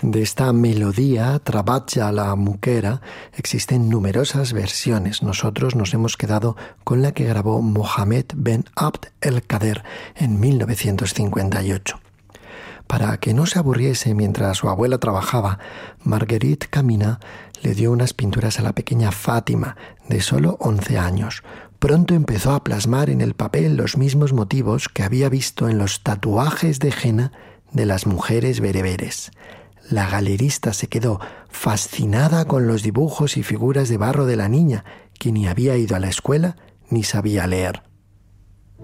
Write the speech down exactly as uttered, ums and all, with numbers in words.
De esta melodía, Trabatja la Muquera, existen numerosas versiones. Nosotros nos hemos quedado con la que grabó Mohamed Ben Abd el-Kader en mil novecientos cincuenta y ocho. Para que no se aburriese mientras su abuela trabajaba, Marguerite Camina le dio unas pinturas a la pequeña Fátima, de solo once años. Pronto empezó a plasmar en el papel los mismos motivos que había visto en los tatuajes de henna de las mujeres bereberes. La galerista se quedó fascinada con los dibujos y figuras de barro de la niña, que ni había ido a la escuela ni sabía leer.